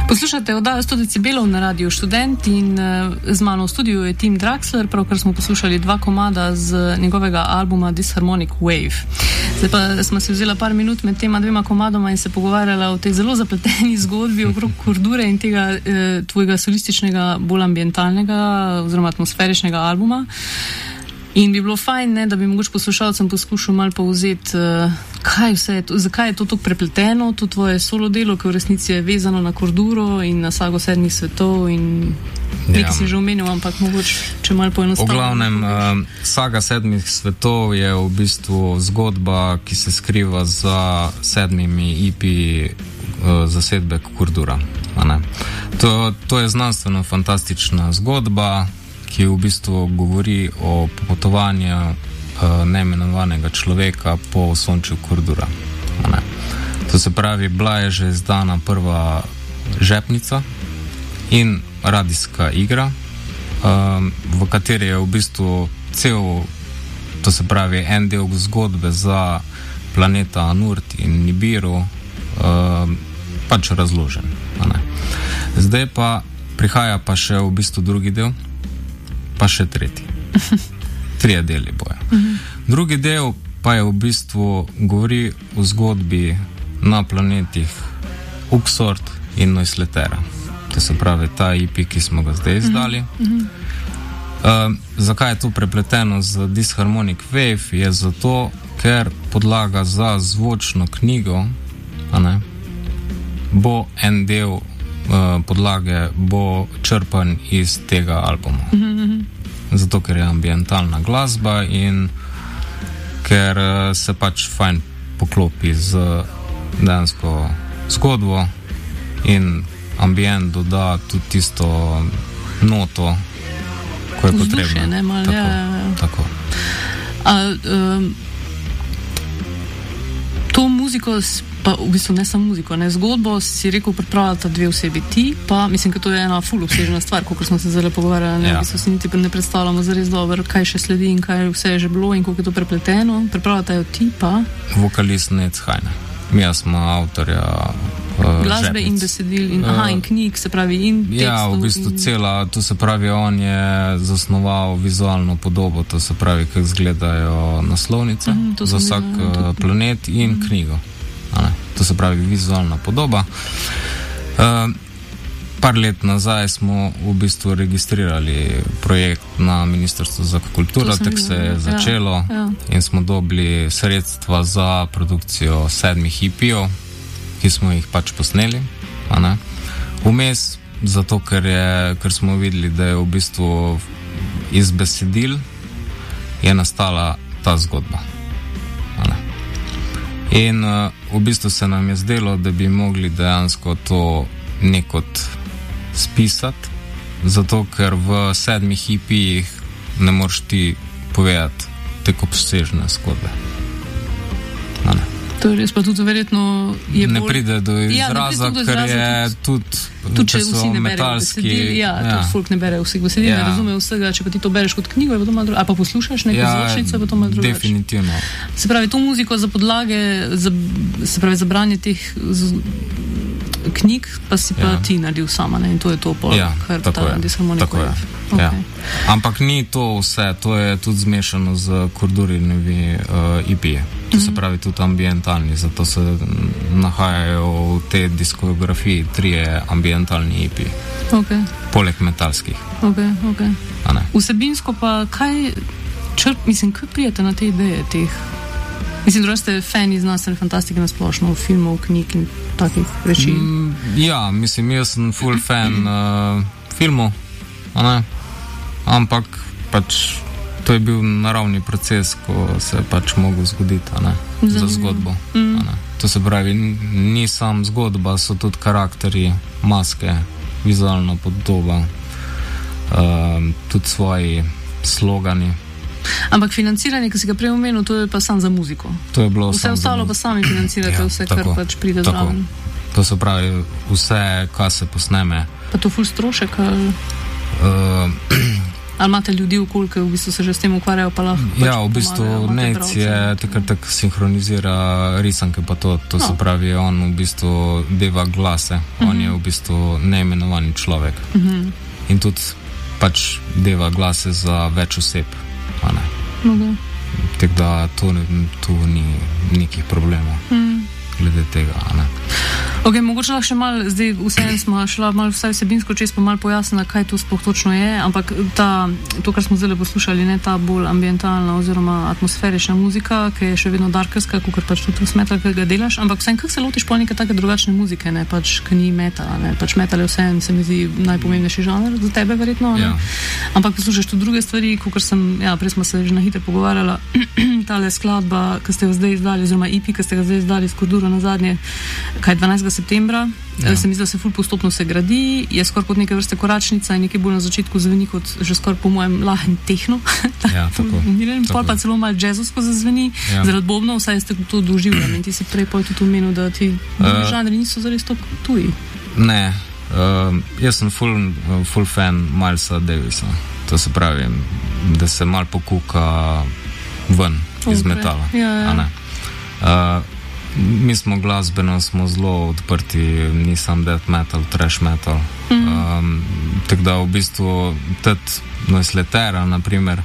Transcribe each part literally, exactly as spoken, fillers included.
Poslušate oddajo sto decibelov na Radiu Študent in uh, z mano v studiu je Tim Draxler, pravkar smo poslušali dva komada z njegovega albuma Disharmonic Wave. Zdaj pa smo si vzela par minut med tema dvema komadoma in se pogovarjala o tej zelo zapleteni zgodbi okrog Kordure in tega eh, tvojega solističnega, bolj ambientalnega oziroma atmosferičnega albuma. In bi bilo fajn, ne, da bi mogoče poslušalcem poskušal malo povzeti, uh, kaj vse je to, zakaj je to tako prepleteno, to tvoje solo delo, ki v resnici je vezano na Korduro in na sago sedmih svetov in nekaj ja. si že omenil, ampak mogoče, če malo poenostavno. V glavnem, uh, saga sedmih svetov je v bistvu zgodba, ki se skriva za sedmimi E P uh, zasedbe Kordura. To, to je znanstveno fantastična zgodba, ki v bistvu govori o popotovanju uh, neimenovanega človeka po osončju Kordura. Ne. To se pravi, bila je že izdana prva žepnica in radijska igra, um, v kateri je v bistvu cel, to se pravi, en del zgodbe za planeta Anurt in Nibiru um, pač razložen. Ne. Zdaj pa prihaja pa še v bistvu drugi del, pa še tretji. Trije deli bojo. Uh-huh. Drugi del pa je v bistvu govori o zgodbi na planetih Uxort in Noisletera. To se pravi ta E P, ki smo ga zdaj izdali. Uh-huh. Uh, zakaj je to prepleteno z Disharmonic Wave? Je zato, ker podlaga za zvočno knjigo, a ne, bo en del Uh, podlage bo črpan iz tega albuma. Mm-hmm. Zato, ker je ambientalna glasba in ker uh, se pač fajn poklopi z dejansko zgodbo in ambient doda tudi tisto noto, ko je vzdušje, potrebno. Ne, mal, tako, ja, ja. tako. A, um, to muziko pa v bistvu ne samo muziko, ne zgodbo, si rekel, pripravljata dve osebi, ti pa, mislim, da to je ena ful obsežna stvar, kot smo se zdaj pogovarjali, ne, ja. v bistvu si niti ne predstavljamo zares dobro, kaj še sledi in kaj vse je že bilo in koliko je to prepleteno. Pripravljata jo ti pa vokalist Nec Hajne. Mi smo avtorja uh, glasbe žepnic. In besedil in, aha, in knjig, se pravi in tekstov. Ja, v bistvu in... cela, to se pravi, on je zasnoval vizualno podobo, to se pravi, kako izgledajo naslovnice mm, za vsak uh, planet in mm. knjigo. To se pravi vizualna podoba. Uh, par let nazaj smo v bistvu registrirali projekt na Ministrstvu za kulturo, tako se je začelo ja, ja. in smo dobili sredstva za produkcijo sedmih E P-ov, ki smo jih pač posneli. Vmes, zato ker, je, ker smo videli, da je v bistvu iz besedil je nastala ta zgodba. In uh, v bistvu se nam je zdelo, da bi mogli dejansko to nekot spisati, zato ker v sedmih E P-jih ne moreš ti povedati tako obsežne zgodbe. To je res, pa tudi verjetno je ne bolj... pride do izraza, ja, ker je tudi, tudi če vsi ne berejo besedil, ja, ja. tudi folk ne berejo vseh besedil, ja. ne razume vsega, če pa ti to bereš kot knjigo, je pa to malo drugače, ali pa poslušaš neko ja, zvočnico, je pa to malo drugače. Definitivno. Se pravi, to muziko za podlage, za, se pravi, za branje teh z, knjig, pa si pa ja. ti naredil sama, ne, in to je to pol, ja, kar ta Disharmonic Wave. Okay. Ja. Ampak ni to vse, to je tudi zmešano z Kordurinovi uh, E P-je. To se pravi tudi ambientalni, zato se nahajajo v tej diskografiji trije ambientalni E P. Okay. Poleg metalskih. Okay, okay. Vsebinsko pa kaj črp, mislim, kaj prijete na te ideje teh? Mislim, da ste fani znanstvene fantastike na splošno, filmov, knjig in takih reči. Mm, ja, mislim, jaz sem full fan uh, filmov, a ne? Ampak pač to je bil naravni proces, ko se je pač mogel zgoditi, a ne, za zgodbo. Mm. A ne. To se pravi, ni sam zgodba, so tudi karakteri, maske, vizualna podoba, uh, tudi svoji slogani. Ampak financiranje, ki si ga prej omenil, to je pa sam za muziko. To je bilo vse ostalo pa sami financirate, ja, vse, tako, kar pač pride zraven. To se pravi, vse, kar se posneme. Pa to ful strošek ali... Uh, Ali imate ljudi okoli, ki v bistvu se že s tem ukvarjajo, pa lahko pač ja, v bistvu Nec je takrat tak sinhronizira risanke, pa to, to no. se pravi, on v bistvu deva glase, uh-huh. on je v bistvu neimenovani človek. Uh-huh. In tudi pač deva glase za več oseb, a ne. Okay. Tako da tu, tu ni nekih problemov. Uh-huh. Glede tega, a ne. Ok, mogoče lahko še malo, zdaj vseeno smo šla malo vsaj vsebinsko čez, pa malo pojasnila, kaj tu sploh točno je, ampak ta, to, kar smo zdaj poslušali, ne ta bolj ambientalna oziroma atmosferična muzika, ki je še vedno darkerska, kakor pač tudi v metal, ki ga delaš, ampak vseeno, kako se lotiš pol neke take drugačne muzike, ne, pač, ki ni metal, ne, pač metal je vseeno, se mi zdi najpomembnejši žanr za tebe verjetno, ne, ja. Ampak poslušaš tudi druge stvari, kakor sem, ja, prej smo se že na hitro pogovarjala, tale skladba, ki ste jo zdaj izdali, oziroma E P, ki ste ga zdaj izdali s Kurduro na zadnje, kaj dvanajstega septembra, ja. Se mi zdi, da se ful postopno se gradi, je skoraj kot neke vrste koračnica in nekaj bolj na začetku zveni kot že skoraj po mojem lahen tehno. Ja, tako. Miren, pol pa celo malo jazzovsko zazveni, ja. Zaradi bobnov, vsaj ste to doživljali in ti si prej pol tudi omenil, da ti uh, žanri niso zares to tuji. Ne, uh, jaz sem full, full fan Milesa Davisa, to se pravi, da se mal pokuka ven iz okay. metala. Ja, ja. A ne. Uh, Mi smo glasbeno, smo zelo odprti, nisem death metal, trash metal. Mm. Um, tako da v bistvu tudi Noisletera, naprimer,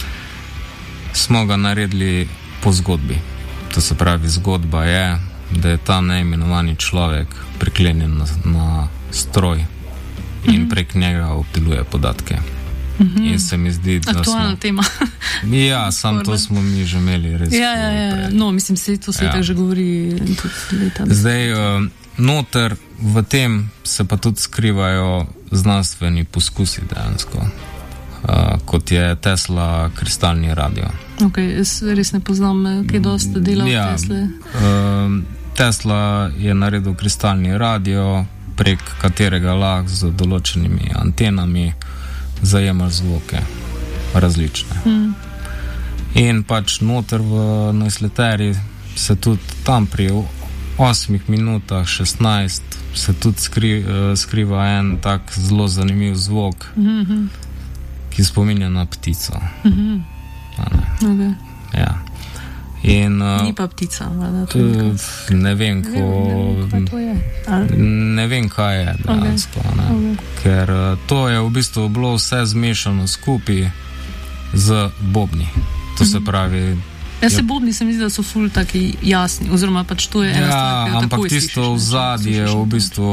smo ga naredili po zgodbi. To se pravi, zgodba je, da je ta neimenovani človek priklenjen na, na stroj in mm. prek njega obdeluje podatke. Mm-hmm. In se mi zdi, da aktualna smo... tema. Ja, sam to smo mi že imeli res. Ja, ja, ja. No, mislim, se to se ja. tako že govori tudi leta. Zdaj, uh, noter v tem se pa tudi skrivajo znanstveni poskusi dejansko, uh, kot je Tesla kristalni radio. Ok, jaz res ne poznam, kaj dosti dela ja, Tesle. Uh, Tesla je naredil kristalni radio, prek katerega lahko z določenimi antenami zajemaš zvoke različne. Mm. In pač noter v Noisleteri se tudi tam pri osmih minutah, šestnajst, se tudi skri, skriva en tak zelo zanimiv zvok, mm-hmm. ki spominja na ptico. Mm-hmm. Okay. Ja. In, Ni pa ptica, da to je. Ne vem, ko, ne, ne, je. ne vem, kaj je dejansko. Okay. Okay. Ker to je v bistvu bilo vse zmešano skupaj z bobni. To mm-hmm. se pravi. Ja, se bobni se mi zdi, da so ful taki jasni, oziroma pač to je ena ja, stvar, ampak tisto v zadnje je v bistvu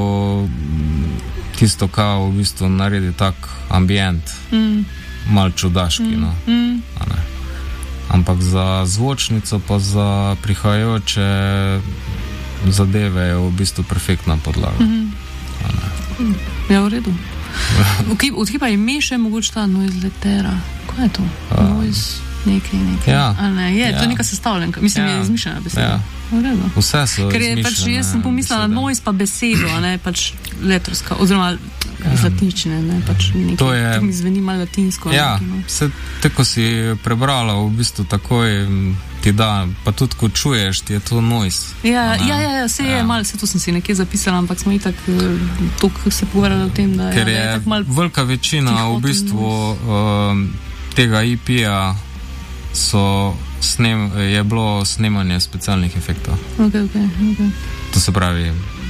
tisto, kao v bistvu naredi tak ambient, mm. mal čudaški, mm. no. Mm. A ne. Ampak za zvočnico pa za prihajajoče zadeve je v bistvu perfektna podlaga. Mm-hmm. Ja, v redu. Odkaj pa ime še mogoče ta Noisletera? Kaj je to? Uh, Noise, nekaj, nekaj. Ja. A ne, je, ja. To je neka sestavljenka. Mislim, ja. je izmišljena beseda. Ja. V redu. Vse so Ker je pač, jaz sem pomislila na noise pa besedo, a ne pač letorska, oziroma iz latinščine, ne, pač nekaj, to je, mi zveni malo latinsko. Ja, nekaj, no. Se, tako si prebrala, v bistvu takoj ti da, pa tudi ko čuješ, ti je to noise. Ja, ja, ja, ja, se je ja. Malo, se to sem si nekje zapisala, ampak smo itak toliko se pogovarjali o tem, da, ker ja, je, da je mal velika večina v bistvu um, tega E P-ja so snem, je bilo snemanje specialnih efektov. Ok, ok, ok. To se pravi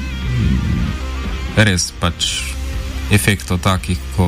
res pač efektov takih, ko,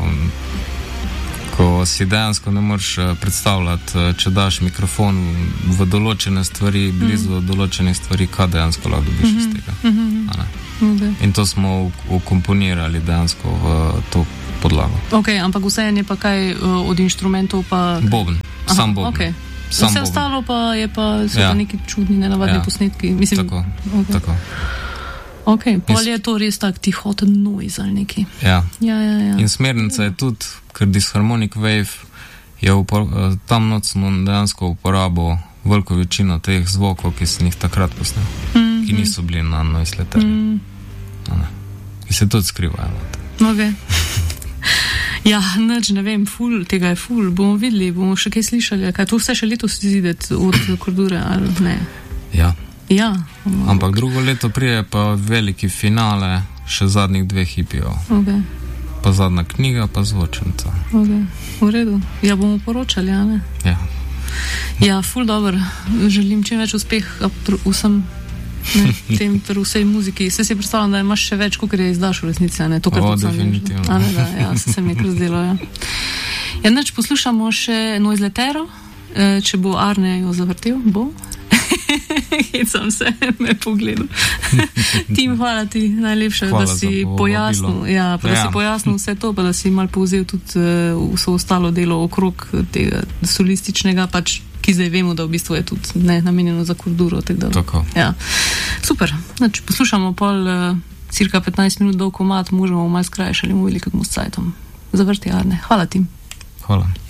ko si dejansko ne moreš predstavljati, če daš mikrofon v določene stvari, blizu mm. določenih stvari, kaj dejansko lahko dobiš mm-hmm. iz tega. Mm-hmm. Okay. In to smo ukomponirali dejansko v to podlago. Ok, ampak vseeno je pa kaj od inštrumentov pa... Bobn, Aha, sam bobn. Okay. Sam Vse bobn. ostalo pa je pa, so ja. pa neki čudni, nenavadni ja. posnetki. Mislim, tako, okay. tako. Ok, pol je to res tak tihoten noise ali neki. Ja. Ja, ja, ja. In smernica je tudi, ker Disharmonic Wave je upor, tam noč smo dejansko uporabo veliko večino teh zvokov, ki sem jih takrat posnel, mm-hmm. ki niso bili na Noisleteri. Mm. Ki se tudi skrivajo. Ok. Ja, nič, ne vem, ful, tega je ful, bomo videli, bomo še kaj slišali, kaj to vse še letos izideti od Kurdure, ali ne? Ja. Ja. Ampak drugo leto prije pa veliki finale še zadnjih dveh hipijev. Ok. pa zadnja knjiga, pa zvočnica. Okay. V redu. Ja, bomo poročali, a ne? Ja. Ja, ful dobro. Želim čim več uspeh vsem ne, tem, ter vsej muziki. Se si predstavljam, da imaš še več, kot je izdaš v resnici, a ne? To, kar o, tudi definitivno. A ne, da, ja, se mi je kar zdelo, ja. Ja, neč poslušamo še Noise Letero, če bo Arne jo zavrtel, bo. Hecam se, me pogledal. Tim, hvala ti najlepše, hvala da si pojasnil, ja, pa da ja. si pojasnil vse to, pa da si mal povzel tudi uh, vso ostalo delo okrog tega solističnega, pač, ki zdaj vemo, da v bistvu je tudi ne namenjeno za kurduro. Da, Tako. Ja. Super. Znači, poslušamo pol uh, cirka petnajst minut dolg komad, možemo malo skrajšali, mu velikam s cajtom. Zavrti, Arne. Hvala ti. Hvala.